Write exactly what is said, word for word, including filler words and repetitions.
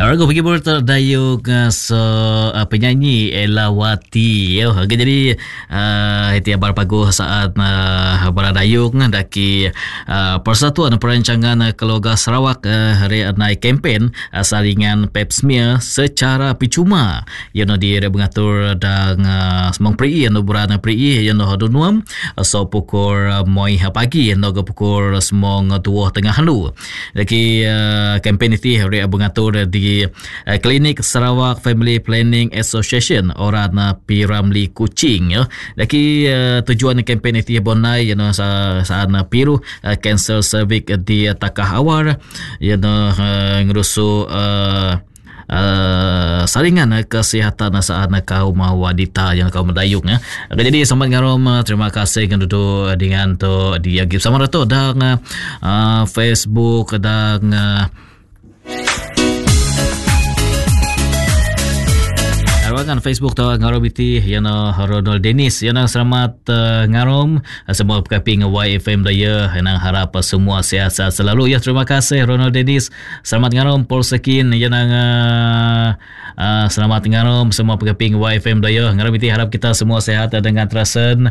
Ragu pergi berdayung uh, so uh, penyanyi Elawati yo. Okay, jadi uh, itu yang berpagu saat uh, berdayung daki uh, Persatuan Perancangan Keluarga Sarawak uh, hari naik kempen uh, saringan pap smear secara percuma yang di mengatur dan uh, semang pri yang berana pri yang ada nuam so pukul uh, moi pagi yang pukul semang dua tengah handu. Daki uh, kempen itu hari mengatur di uh, Klinik Sarawak Family Planning Association orang uh, Piramli Kuching ya. Daki uh, tujuan kempen itu bonai yang sa saan piru uh, cancer cervix di takah awal yang uh, ngurusu uh, Uh, saringan uh, kesihatan saat uh, kaum wanita yang kaum dayung ya. Okay, jadi selamat ngarom, uh, terima kasih yang duduk dengan tu dia gib sama tu dan uh, uh, Facebook dan uh, kan Facebook tu ngarom biti yang Ronald Dennis yang selamat uh, ngarom semua kaping Y F M daya yang harap semua sihat-sihat selalu ya. Terima kasih Ronald Dennis, selamat ngarom Paul Sekin yang uh, uh, selamat ngarom semua kaping Y F M daya ngarom biti harap kita semua sihat dengan terasen